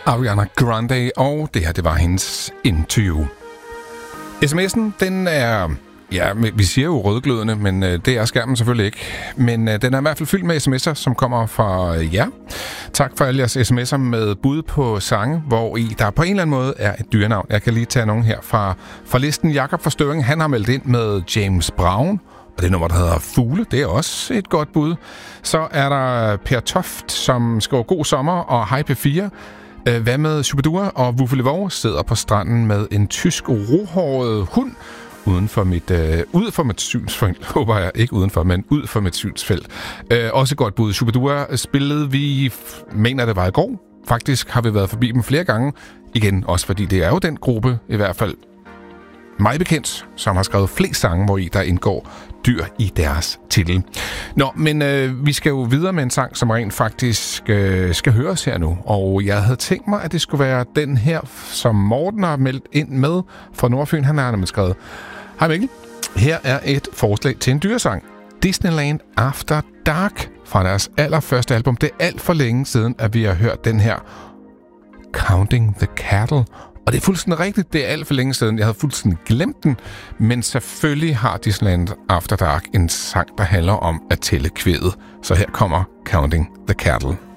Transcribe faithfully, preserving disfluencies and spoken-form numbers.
Ariana Grande, og det her, det var hendes Into You. sms'en, den er, ja, vi siger jo rødglødende, men det er skærmen selvfølgelig ikke. Men den er i hvert fald fyldt med sms'er, som kommer fra jer. Tak for alle jeres sms'er med bud på sange, hvor i der på en eller anden måde er et dyrenavn. Jeg kan lige tage nogen her fra, fra listen. Jakob fra Støvring, han har meldt ind med James Brown, og det nummer, der hedder Fugle, det er også et godt bud. Så er der Per Toft, som skriver god sommer, og Hej P fire. Hvad med Shubidua og Wuffelevow sidder på stranden med en tysk rohåret hund uden for mit, øh, ud for mit synsfelt. Håber jeg ikke udenfor, men ud for mit synsfelt. Øh, også godt bud. Shubidua spillede vi, mener det var i går. Faktisk har vi været forbi dem flere gange. Igen, også fordi det er jo den gruppe, i hvert fald mig bekendt, som har skrevet flest sange, hvor i der indgår dyr i deres titel. Nå, men øh, vi skal jo videre med en sang, som rent faktisk øh, skal høres her nu. Og jeg havde tænkt mig, at det skulle være den her, som Morten har meldt ind med fra Nordfyn. Han har nemlig skrevet: Hej Mikkel, her er et forslag til en dyresang. Disneyland After Dark fra deres allerførste album. Det er alt for længe siden, at vi har hørt den her Counting the Cattle. Og det er fuldstændig rigtigt, det er alt for længe siden. Jeg havde fuldstændig glemt den, men selvfølgelig har Disneyland After Dark en sang, der handler om at tælle kvædet. Så her kommer Counting the Cattle.